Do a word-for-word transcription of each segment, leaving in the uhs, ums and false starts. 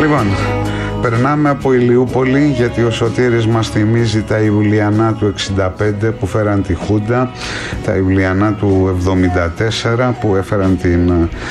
Λοιπόν, περνάμε από Ηλιούπολη, γιατί ο Σωτήρης μας θυμίζει τα Ιουλιανά του εξήντα πέντε που φέραν τη Χούντα, τα Ιουλιανά του εβδομήντα τέσσερα που έφεραν την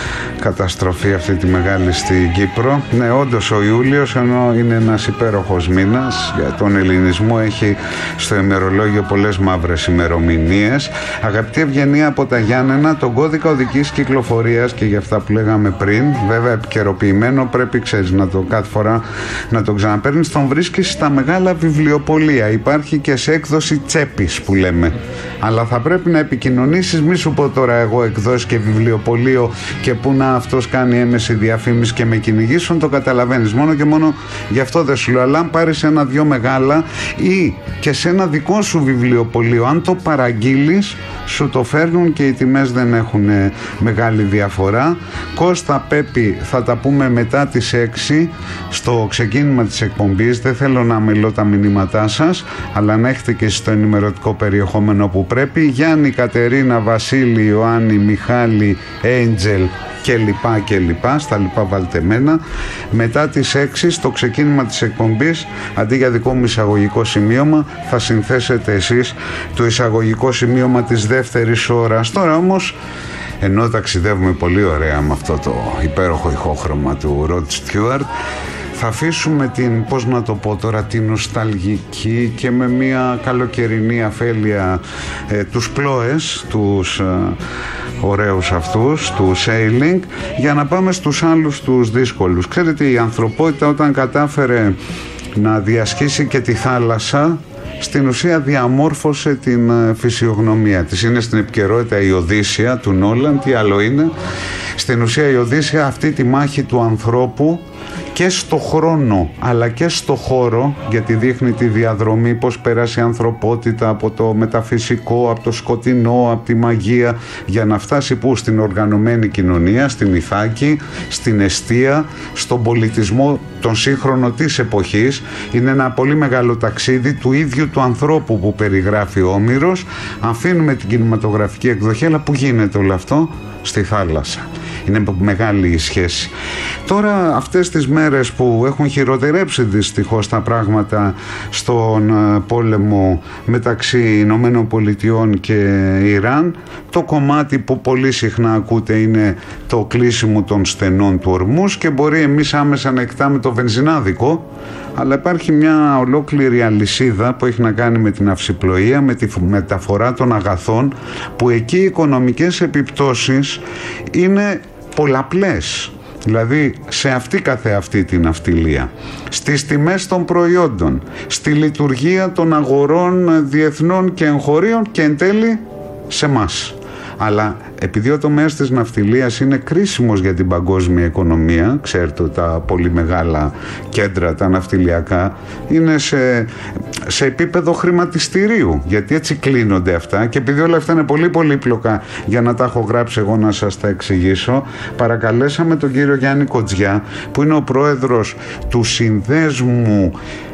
καταστροφή αυτή τη μεγάλη στην Κύπρο. Ναι, όντως ο Ιούλιος, ενώ είναι ένας υπέροχος μήνας για τον ελληνισμό, έχει στο ημερολόγιο πολλές μαύρες ημερομηνίες. Αγαπητή Ευγενία από τα Γιάννενα, τον κώδικα οδικής κυκλοφορίας και για αυτά που λέγαμε πριν, βέβαια επικαιροποιημένο, πρέπει ξέρεις να το κάθε φορά να τον ξαναπαίρνεις, τον βρίσκεις στα μεγάλα βιβλιοπωλεία. Υπάρχει και σε έκδοση τσέπης που λέμε. Αλλά θα πρέπει να επικοινωνήσεις, μη σου πω τώρα εγώ εκδόσεις και βιβλιοπωλείο και που να αυτός κάνει έμεση διαφήμιση και με κυνηγήσουν, το καταλαβαίνεις. Μόνο και μόνο γι' αυτό δεν σου λέω. Αλλά αν πάρεις ένα-δυο μεγάλα ή και σε ένα δικό σου βιβλιοπωλείο, αν το παραγγείλεις, σου το φέρνουν και οι τιμές δεν έχουν μεγάλη διαφορά. Κώστα, Πέπη, θα τα πούμε μετά τις έξι στο ξεκίνημα της εκπομπής. Δεν θέλω να μιλώ τα μηνύματά σας, αλλά να έχετε και στο ενημερωτικό περιεχόμενο που πρέπει. Γιάννη, Κατερίνα, Βασίλη, Ιωάννη, Μιχάλη, Έντζελ και λοιπά και λοιπά, στα λοιπά βαλτεμένα. Μετά τις έξι στο ξεκίνημα της εκπομπής, αντί για δικό μου εισαγωγικό σημείωμα, θα συνθέσετε εσείς το εισαγωγικό σημείωμα της δεύτερης ώρας. Τώρα όμως, ενώ ταξιδεύουμε πολύ ωραία με αυτό το υπέροχο ηχόχρωμα του Ροντ Στιούαρτ, θα αφήσουμε την, πώς να το πω τώρα, την νοσταλγική και με μια καλοκαιρινή αφέλεια ε, τους πλόες, τους ε, ωραίους αυτούς, του sailing, για να πάμε στους άλλους τους δύσκολους. Ξέρετε, η ανθρωπότητα όταν κατάφερε να διασχίσει και τη θάλασσα, στην ουσία διαμόρφωσε την φυσιογνωμία της. Είναι στην επικαιρότητα η Οδύσσεια του Νόλαν, τι άλλο είναι. Στην ουσία η Οδύσσεια αυτή τη μάχη του ανθρώπου και στο χρόνο αλλά και στο χώρο, γιατί δείχνει τη διαδρομή, πώς πέρασε η ανθρωπότητα από το μεταφυσικό, από το σκοτεινό, από τη μαγεία, για να φτάσει που στην οργανωμένη κοινωνία, στην Ιθάκη, στην εστία, στον πολιτισμό τον σύγχρονο της εποχής. Είναι ένα πολύ μεγάλο ταξίδι του ίδιου του ανθρώπου που περιγράφει ο Όμηρος. Αφήνουμε την κινηματογραφική εκδοχή, αλλά που γίνεται όλο αυτό? Στη θάλασσα. Είναι μεγάλη η σχέση. Τώρα αυτές τις μέρες που έχουν χειροτερέψει δυστυχώς τα πράγματα στον πόλεμο μεταξύ Ηνωμένων Πολιτειών και Ιράν, το κομμάτι που πολύ συχνά ακούτε είναι το κλείσιμο των στενών του Ορμούς και μπορεί εμείς άμεσα να εκτάμε το βενζινάδικο, αλλά υπάρχει μια ολόκληρη αλυσίδα που έχει να κάνει με την αυσιπλοεία, με τη μεταφορά των αγαθών, που εκεί οι οικονομικές επιπτώσεις είναι πολλαπλές. Δηλαδή σε αυτή καθεαυτή την ναυτιλία, στις τιμές των προϊόντων, στη λειτουργία των αγορών διεθνών και εγχωρίων και εν τέλει σε μας. Αλλά επειδή ο τομέας της ναυτιλίας είναι κρίσιμος για την παγκόσμια οικονομία, ξέρετε τα πολύ μεγάλα κέντρα, τα ναυτιλιακά, είναι σε, σε επίπεδο χρηματιστηρίου, γιατί έτσι κλείνονται αυτά, και επειδή όλα αυτά είναι πολύ πολύπλοκα για να τα έχω γράψει εγώ να σας τα εξηγήσω, παρακαλέσαμε τον κύριο Γιάννη Κοτζιά, που είναι ο πρόεδρος του Συνδέσμου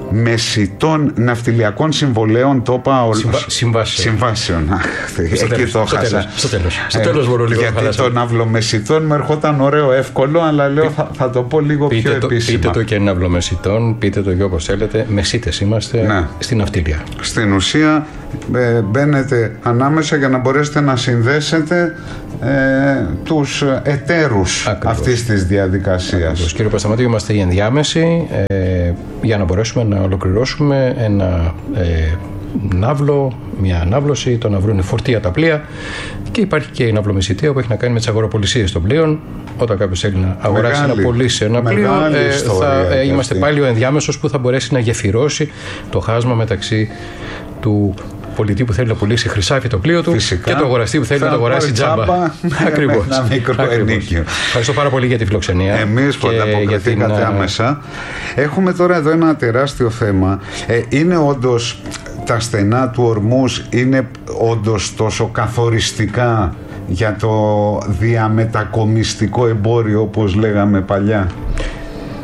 Μεσιτών Ναυτιλιακών Συμβολέων, το είπα ο... Συμβα... Συμβάσεων. Συμβάσεων. Στο Εκεί τέλος, το στο χάσα. τέλος, στο τέλος. Στο τέλος μπορώ λίγο γιατί να χαλάσω. το ναυλομεσιτών μου ερχόταν ωραίο, εύκολο, αλλά λέω Πεί... θα, θα το πω λίγο πείτε πιο το, επίσημα. Πείτε το και ναυλομεσιτών, πείτε το και όπως θέλετε. Μεσίτες είμαστε, ναι, στην ναυτιλία. Στην ουσία ε, μπαίνετε ανάμεσα για να μπορέσετε να συνδέσετε ε, τους εταίρους αυτής της διαδικασίας. Ακριβώς. Κύριε Πασταματή, είμαστε οι ενδιάμεσοι ε, για να μπορέσουμε να ολοκληρώσουμε ένα ε, ναύλο, μια ανάβλωση. Το ναυλό είναι φορτία τα πλοία και υπάρχει και η ναυλομεσιτεία που έχει να κάνει με τις αγοραπολισίες των πλοίων. Όταν κάποιος θέλει να αγοράσει, να πωλήσει ένα πλοίο, ε, θα ε, είμαστε πάλι ο ενδιάμεσος που θα μπορέσει να γεφυρώσει το χάσμα μεταξύ του πολιτή που θέλει να πουλήσει χρυσάφι το πλοίο του, φυσικά, και το αγοραστή που θέλει να το αγοράσει τζάμπα. Ακριβώς. Ένα μικρό ενίκιο. Ευχαριστώ πάρα πολύ για τη φιλοξενία. Εμείς που ανταποκριθήκατε την... άμεσα. Έχουμε τώρα εδώ ένα τεράστιο θέμα. Ε, είναι όντως τα στενά του Ορμούς, είναι όντως τόσο καθοριστικά για το διαμετακομιστικό εμπόριο όπως λέγαμε παλιά?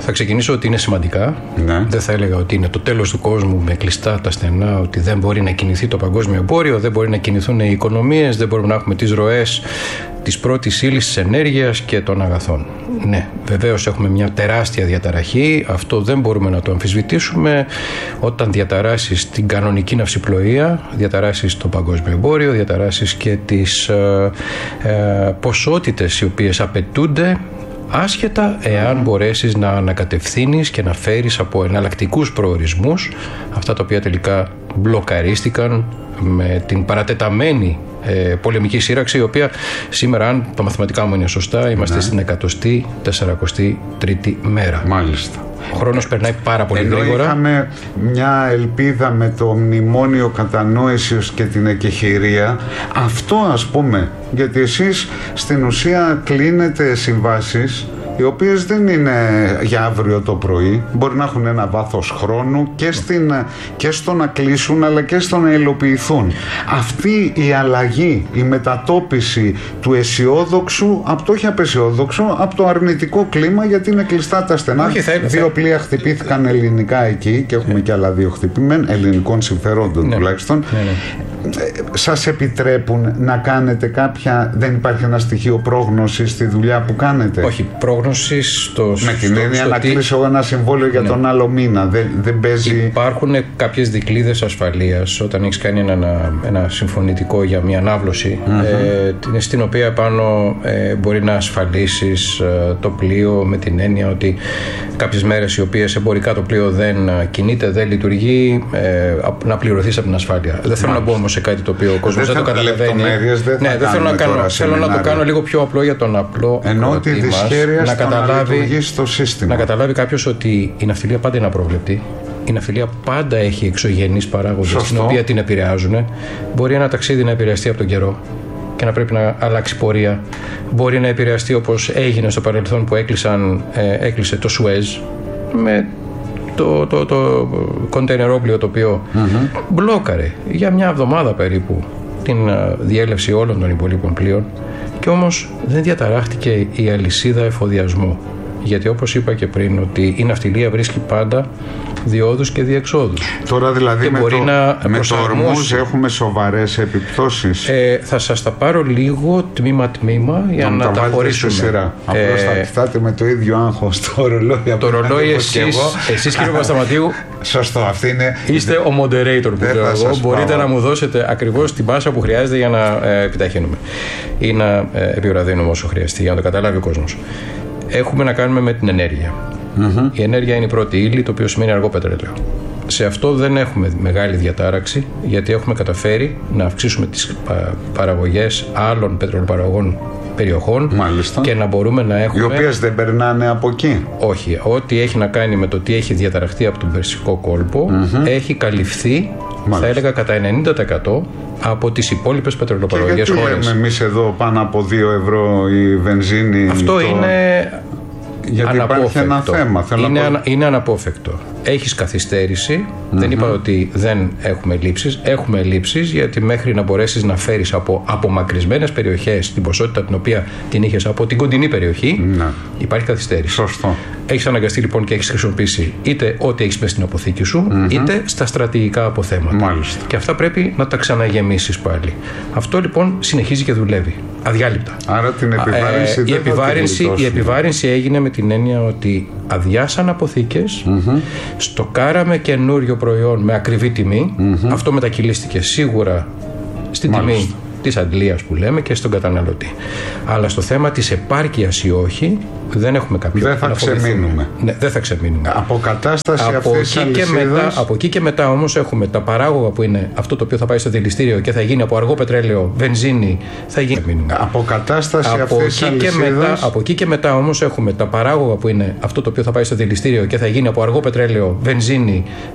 Θα ξεκινήσω ότι είναι σημαντικά. Ναι. Δεν θα έλεγα ότι είναι το τέλος του κόσμου με κλειστά τα στενά, ότι δεν μπορεί να κινηθεί το παγκόσμιο εμπόριο, δεν μπορεί να κινηθούν οι οικονομίες, δεν μπορούμε να έχουμε τις ροές της πρώτης ύλης, της ενέργειας και των αγαθών. Ναι, βεβαίως έχουμε μια τεράστια διαταραχή, αυτό δεν μπορούμε να το αμφισβητήσουμε. Όταν διαταράσεις την κανονική ναυσιπλοεία, διαταράσεις το παγκόσμιο εμπόριο, διαταράσεις και τις ε, ε, ποσότητες οι οποίες απαιτούνται, άσχετα εάν μπορέσεις να ανακατευθύνεις και να φέρεις από εναλλακτικούς προορισμούς αυτά τα οποία τελικά μπλοκαρίστηκαν με την παρατεταμένη ε, πολεμική σύραξη, η οποία σήμερα, αν τα μαθηματικά μου είναι σωστά, είμαστε ναι. στην εκατοστή τεσσαρακοστή τρίτη μέρα. Μάλιστα. Ο χρόνος περνάει πάρα πολύ Ενώ γρήγορα. Είχαμε μια ελπίδα με το μνημόνιο κατανόησης και την εκεχηρία. Αυτό, ας πούμε, γιατί εσείς στην ουσία κλείνετε συμβάσεις οι οποίες δεν είναι για αύριο το πρωί, μπορεί να έχουν ένα βάθος χρόνου και, στην, και στο να κλείσουν αλλά και στο να υλοποιηθούν. Αυτή η αλλαγή, η μετατόπιση του αισιόδοξου από το όχι απεσιόδοξο, από το αρνητικό κλίμα, γιατί είναι κλειστά τα στενά. Όχι, θα είναι, δύο θα... πλοία χτυπήθηκαν ελληνικά εκεί και έχουμε ναι. και άλλα δύο χτυπημέν, ελληνικών συμφερόντων ναι. τουλάχιστον. Ναι, ναι. Σας επιτρέπουν να κάνετε κάποια, δεν υπάρχει ένα στοιχείο πρόγνωσης στη δουλειά που κάνετε? Όχι, πρόγνωση στο, με την έννοια να τι... κλείσω ένα συμβόλαιο για ναι. τον άλλο μήνα, δεν, δεν παίζει. Υπάρχουν κάποιες δικλείδες ασφαλείας όταν έχεις κάνει ένα, ένα συμφωνητικό για μια ανάβλωση, mm-hmm. ε, στην οποία πάνω ε, μπορεί να ασφαλίσεις ε, το πλοίο με την έννοια ότι κάποιες μέρες οι οποίες εμπορικά το πλοίο δεν κινείται, δεν λειτουργεί, ε, να πληρωθείς από την ασφάλεια. Δεν θέλω να μπω όμως σε κάτι το οποίο ο κόσμος δεν, δεν το καταλαβαίνει. Δεν ναι, δεν θέλω να κάνω. Θέλω να το κάνω λίγο πιο απλό για τον απλό. Ενώ ότι η δυσχέρεια να καταλάβει, στο σύστημα. Να καταλάβει κάποιος ότι η ναυτιλία πάντα είναι απρόβλεπτη. Η ναυτιλία πάντα έχει εξωγενείς παράγοντες την οποία την επηρεάζουν. Μπορεί ένα ταξίδι να επηρεαστεί από τον καιρό και να πρέπει να αλλάξει πορεία. Μπορεί να επηρεαστεί όπως έγινε στο παρελθόν που έκλεισαν, ε, έκλεισε το Σουέζ με το, το, το κοντέινερόπλοιο το οποίο mm-hmm. μπλόκαρε για μια εβδομάδα περίπου την διέλευση όλων των υπολείπων πλοίων, και όμως δεν διαταράχτηκε η αλυσίδα εφοδιασμού, γιατί όπως είπα και πριν ότι η ναυτιλία βρίσκει πάντα διόδους και διεξόδους. Τώρα δηλαδή με, το, να με το ορμούς έχουμε σοβαρές επιπτώσεις. Ε, θα σας τα πάρω λίγο τμήμα-τμήμα για να, να τα, τα χωρίσουμε. Σειρά. Απλώς ε, θα κοιτάτε με το ίδιο άγχος το ρολόι. Το ρολόι εσείς, εσείς κύριε Παπασταματίου, σωστό, αυτή είναι. Είστε ο moderator που λέω εγώ. Μπορείτε πάω. να μου δώσετε ακριβώς την πάσα που χρειάζεται για να ε, επιταχύνουμε ή να ε, επιβραδύνουμε όσο χρειαστεί, για να το καταλάβει ο κόσμος. Έχουμε να κάνουμε με την ενέργεια. Mm-hmm. Η ενέργεια είναι η πρώτη ύλη, το οποίο σημαίνει αργό πετρέλαιο. Σε αυτό δεν έχουμε μεγάλη διατάραξη, γιατί έχουμε καταφέρει να αυξήσουμε τις παραγωγές άλλων πετρελαιοπαραγωγών περιοχών. Μάλιστα. Και να μπορούμε να έχουμε. Οι οποίες δεν περνάνε από εκεί. Όχι. Ό,τι έχει να κάνει με το τι έχει διαταραχθεί από τον Περσικό κόλπο mm-hmm. έχει καλυφθεί, μάλιστα, θα έλεγα κατά ενενήντα τοις εκατό από τις υπόλοιπες πετρελαιοπαραγωγές χώρες. Και γιατί λέμε εμείς εδώ πάνω από δύο ευρώ η βενζίνη? Αυτό το... είναι. Γιατί υπάρχει ένα θέμα. Θέλω είναι, να... ανα, είναι αναπόφευκτο. Έχεις καθυστέρηση. Mm-hmm. Δεν είπα ότι δεν έχουμε λήψεις. Έχουμε λήψεις, γιατί μέχρι να μπορέσεις να φέρεις από απομακρυσμένες περιοχές την ποσότητα την οποία την είχες από την κοντινή περιοχή, mm-hmm. υπάρχει καθυστέρηση. Σωστό. Έχεις αναγκαστεί λοιπόν και έχεις χρησιμοποιήσει είτε ό,τι έχεις μέσα στην αποθήκη σου, mm-hmm. είτε στα στρατηγικά αποθέματα. Μάλιστα. Και αυτά πρέπει να τα ξαναγεμίσεις πάλι. Αυτό λοιπόν συνεχίζει και δουλεύει αδιάλειπτα. Άρα την επιβάρυνση, ε, δεν η, επιβάρυνση η επιβάρυνση έγινε με την έννοια ότι αδειάσαν αποθήκες, mm-hmm. στοκάραμε καινούριο προϊόν με ακριβή τιμή, mm-hmm. αυτό μετακυλίστηκε σίγουρα στην Μάλιστα. τιμή της αντλίας που λέμε και στον καταναλωτή. Αλλά στο θέμα της επάρκειας ή όχι δεν έχουμε κάποιο. Δεν θα ξεμείνουμε. Ναι, δεν θα ξεμείνουμε. Αποκατάσταση από αυτής της αλυσίδας. Από εκεί και μετά όμως έχουμε τα παράγωγα που είναι αυτό το οποίο θα πάει στο δηληστήριο και θα γίνει από αργό πετρέλαιο, βενζίνη, θα γίνει. Αποκατάσταση από αυτής της αλυσίδας. Από εκεί και μετά όμως έχουμε τα παράγωγα που είναι αυτό το οποίο θα πάει στο δηληστήριο και θα γίνει από αργό πετρέλαιο, βενζίνη,